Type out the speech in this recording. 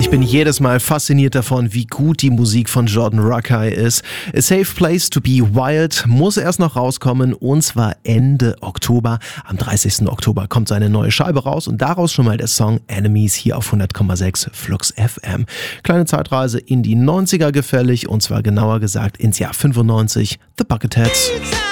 Ich bin jedes Mal fasziniert davon, wie gut die Musik von Jordan Rakei ist. A Safe Place to Be Wild muss erst noch rauskommen, und zwar Ende Oktober. Am 30. Oktober kommt seine neue Scheibe raus und daraus schon mal der Song Enemies hier auf 100,6 Flux FM. Kleine Zeitreise in die 90er gefällig, und zwar genauer gesagt ins Jahr 95, The Bucketheads.